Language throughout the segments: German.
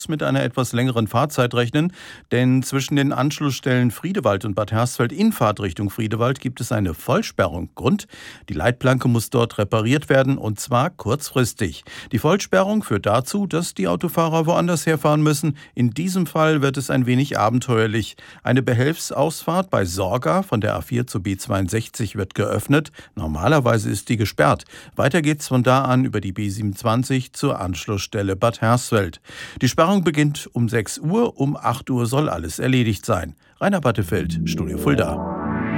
mit einer etwas längeren Fahrzeit rechnen, denn zwischen den Anschlussstellen Friedewald und Bad Hersfeld in Fahrtrichtung Friedewald gibt es eine Vollsperrung. Grund: die Leitplanke muss dort repariert werden, und zwar kurzfristig. Die Vollsperrung führt dazu, dass die Autofahrer woanders herfahren müssen. In diesem Fall wird es ein wenig abenteuerlich. Eine Behelfsausfahrt bei Sorga von der A4 zur B62 wird geöffnet. Normalerweise ist die gesperrt. Weiter geht's von da an über die B27 zur Anschlussstelle Bad Hersfeld. Die Sperrung beginnt um 6 Uhr, um 8 Uhr soll alles erledigt sein. Rainer Battefeld, Studio Fulda.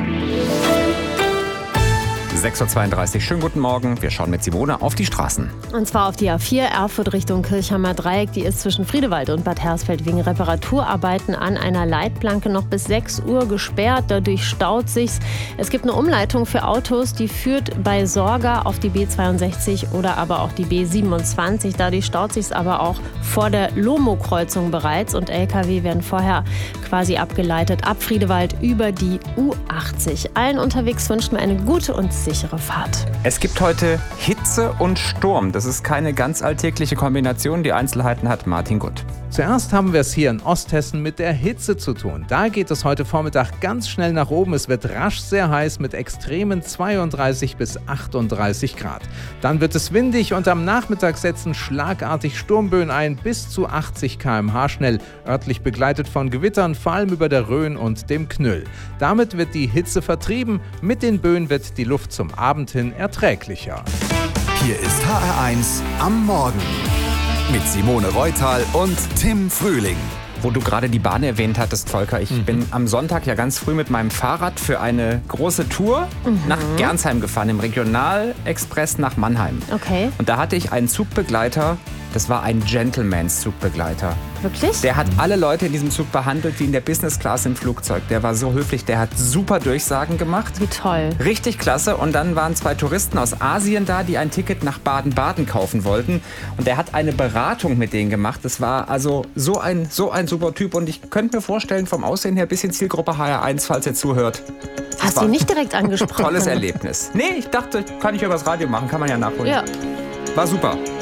6.32 Uhr, schönen guten Morgen. Wir schauen mit Simone auf die Straßen. Und zwar auf die A4 Erfurt Richtung Kirchheimer Dreieck. Die ist zwischen Friedewald und Bad Hersfeld wegen Reparaturarbeiten an einer Leitplanke noch bis 6 Uhr gesperrt. Dadurch staut sich's. Es gibt eine Umleitung für Autos, die führt bei Sorga auf die B62 oder aber auch die B27. Dadurch staut sich's aber auch vor der Lomo-Kreuzung bereits. Und LKW werden vorher quasi abgeleitet ab Friedewald über die U80. Allen unterwegs wünschen wir eine gute und sichere Fahrt. Es gibt heute Hitze und Sturm. Das ist keine ganz alltägliche Kombination. Die Einzelheiten hat Martin Gutt. Zuerst haben wir es hier in Osthessen mit der Hitze zu tun. Da geht es heute Vormittag ganz schnell nach oben. Es wird rasch sehr heiß mit extremen 32 bis 38 Grad. Dann wird es windig und am Nachmittag setzen schlagartig Sturmböen ein, bis zu 80 km/h schnell, örtlich begleitet von Gewittern, vor allem über der Rhön und dem Knüll. Damit wird die Hitze vertrieben. Mit den Böen wird die Luft zum Abend hin erträglicher. Hier ist HR1 am Morgen mit Simone Reutal und Tim Frühling. Wo du gerade die Bahn erwähnt hattest, Volker, ich bin am Sonntag ja ganz früh mit meinem Fahrrad für eine große Tour nach Gernsheim gefahren, im Regionalexpress nach Mannheim. Okay. Und da hatte ich einen Zugbegleiter, das war ein Gentlemans-Zugbegleiter. Wirklich? Der hat alle Leute in diesem Zug behandelt wie in der Business Class im Flugzeug. Der war so höflich, der hat super Durchsagen gemacht. Wie toll. Richtig klasse. Und dann waren 2 Touristen aus Asien da, die ein Ticket nach Baden-Baden kaufen wollten. Und der hat eine Beratung mit denen gemacht. Das war also so ein super Typ. Und ich könnte mir vorstellen, vom Aussehen her ein bisschen Zielgruppe HR1, falls ihr zuhört. Hast du ihn nicht direkt angesprochen? Tolles Erlebnis. Nee, ich dachte, kann ich übers Radio machen, kann man ja nachholen. Ja. War super.